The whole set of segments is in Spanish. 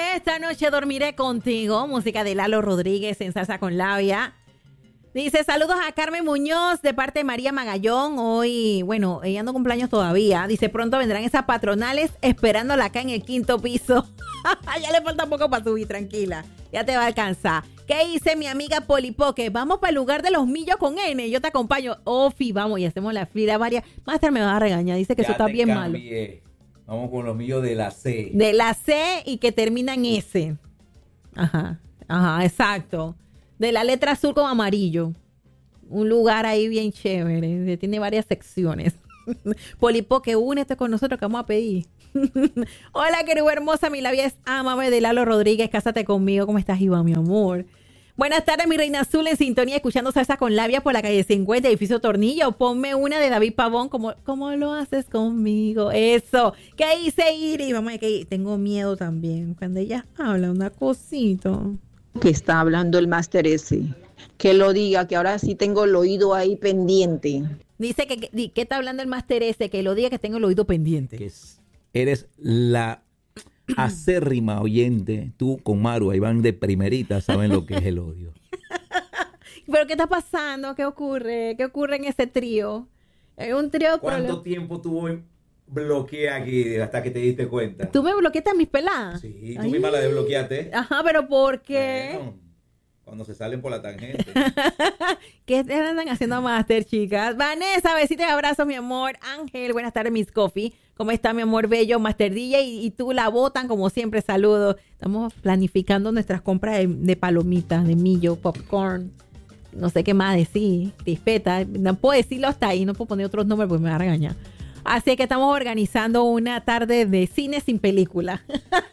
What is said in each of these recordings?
Esta noche dormiré contigo. Música de Lalo Rodríguez en Salsa con Labia. Dice, saludos a Carmen Muñoz de parte de María Magallón. Hoy, bueno, ella no cumpleaños todavía. Dice, pronto vendrán esas patronales esperándola acá en el 5º piso. Ya le falta poco para subir, tranquila. Ya te va a alcanzar. ¿Qué dice mi amiga Polipoque? Vamos para el lugar de los millos con N. Yo te acompaño. Ofi, vamos y hacemos la fila varias. Master me va a regañar. Dice que ya eso está bien cambié. Malo. Vamos con los millos de la C. De la C y que termina en S. Ajá, exacto. De la letra azul con amarillo. Un lugar ahí bien chévere. Tiene varias secciones. Polipoque, únete con nosotros que vamos a pedir. Hola, querida hermosa, mi labia es Ámame de Lalo Rodríguez. Cásate conmigo. ¿Cómo estás, Iván, mi amor? Buenas tardes, mi reina azul, en sintonía, escuchando Salsa con Labia por la calle 50, edificio Tornillo. Ponme una de David Pavón, ¿cómo lo haces conmigo? Eso. ¿Qué dice Iris? Vamos a ver que tengo miedo también. Cuando ella habla una cosita. Que está hablando el Máster ese. Que lo diga, que ahora sí tengo el oído ahí pendiente. Dice que está hablando el Máster ese, que lo diga, que tengo el oído pendiente. Que eres la acérrima oyente. Tú con Maru, ahí van de primerita, saben lo que es el odio. ¿Pero qué está pasando? ¿Qué ocurre? ¿Qué ocurre en ese trío? Es un trío. ¿Cuánto tiempo tuvo bloqueé aquí hasta que te diste cuenta? ¿Tú me bloqueaste a mis peladas? Sí, tú misma la desbloqueaste. Ajá, pero ¿por qué? Bueno, cuando se salen por la tangente. ¿Qué andan haciendo Master, chicas? Vanessa, besitos y abrazos, mi amor. Ángel, buenas tardes, Miss Coffee. ¿Cómo está, mi amor bello? Master DJ y tú la botan, como siempre, saludos. Estamos planificando nuestras compras de palomitas, de millo, popcorn. No sé qué más decir. Crispeta. No puedo decirlo hasta ahí, no puedo poner otros nombres porque me va a regañar. Así que estamos organizando una tarde de cine sin película.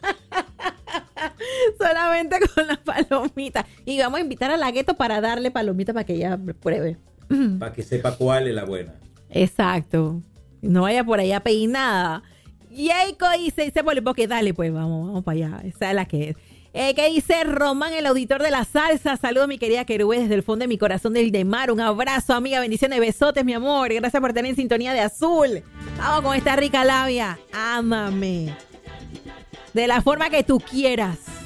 Solamente con las palomitas. Y vamos a invitar a la Gueto para darle palomitas para que ella pruebe. Para que sepa cuál es la buena. Exacto. No vaya por allá a pedir nada. Y Eiko dice Polipoque, dale pues, vamos para allá. Esa es la que es. ¿Qué dice Román, el auditor de la salsa? Saludos, mi querida Querubé, desde el fondo de mi corazón del de mar. Un abrazo, amiga, bendiciones, besotes, mi amor. Gracias por tener en sintonía de azul. Vamos con esta rica labia. Ámame. De la forma que tú quieras.